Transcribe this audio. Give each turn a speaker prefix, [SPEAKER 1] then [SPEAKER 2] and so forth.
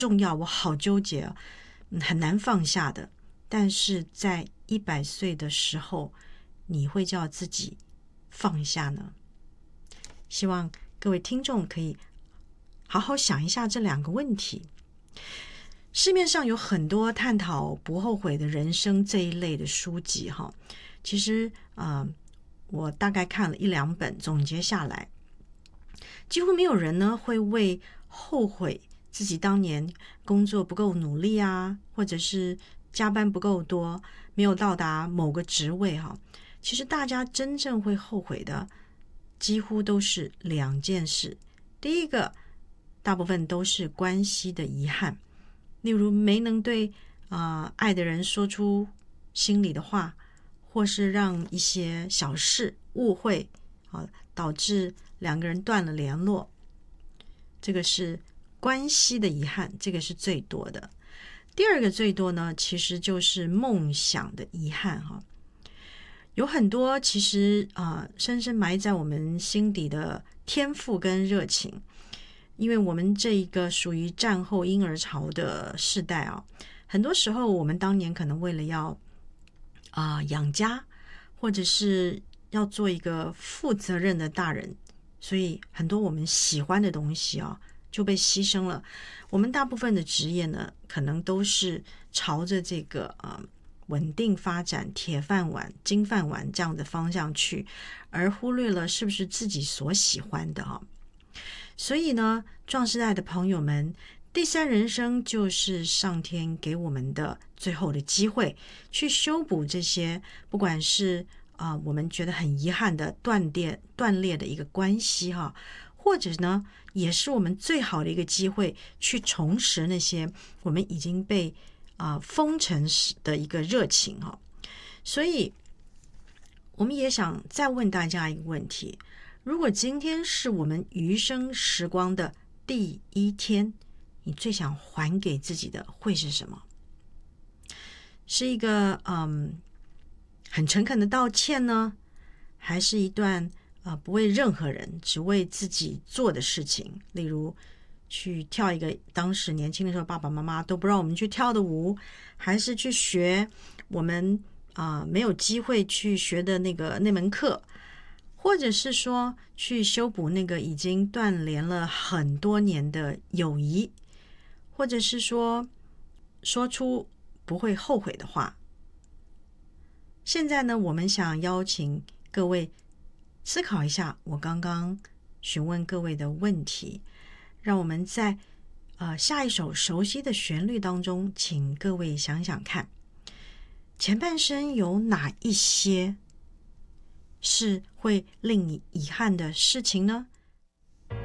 [SPEAKER 1] 重要，我好纠结啊，很难放下的。但是在100岁的时候，你会叫自己放下呢？希望各位听众可以好好想一下这2个问题。市面上有很多探讨不后悔的人生这一类的书籍哈，其实我大概看了1-2本，总结下来，几乎没有人呢会为后悔自己当年工作不够努力啊，或者是加班不够多，没有到达某个职位哈。其实大家真正会后悔的，几乎都是2件事。第一个，大部分都是关系的遗憾，例如没能对爱的人说出心里的话，或是让一些小事误会导致2个人断了联络，这个是关系的遗憾，这个是最多的。第二个最多呢，其实就是梦想的遗憾哈。有很多其实深深埋在我们心底的天赋跟热情，因为我们这一个属于战后婴儿潮的世代啊，很多时候我们当年可能为了要养家，或者是要做一个负责任的大人，所以很多我们喜欢的东西就被牺牲了。我们大部分的职业呢，可能都是朝着这个稳定发展、铁饭碗、金饭碗这样的方向去，而忽略了是不是自己所喜欢的所以呢，壮世代的朋友们，第3人生就是上天给我们的最后的机会，去修补这些不管是我们觉得很遗憾的断裂的一个关系或者呢，也是我们最好的一个机会，去重拾那些我们已经被封尘的一个热情所以我们也想再问大家一个问题，如果今天是我们余生时光的第1天，你最想还给自己的会是什么？是一个很诚恳的道歉呢，还是一段不为任何人只为自己做的事情，例如去跳一个当时年轻的时候爸爸妈妈都不让我们去跳的舞，还是去学我们没有机会去学的那门课，或者是说去修补那个已经断联了很多年的友谊，或者是说出不会后悔的话。现在呢，我们想邀请各位思考一下我刚刚询问各位的问题，让我们在下一首熟悉的旋律当中，请各位想想看，前半生有哪一些是会令你遗憾的事情呢？